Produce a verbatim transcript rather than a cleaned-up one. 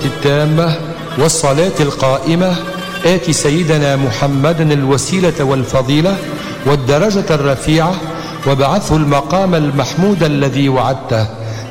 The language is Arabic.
التامة والصلاة القائمة آت سيدنا محمدا الوسيلة والفضيلة والدرجة الرفيعة وابعثه المقام المحمود الذي وعدته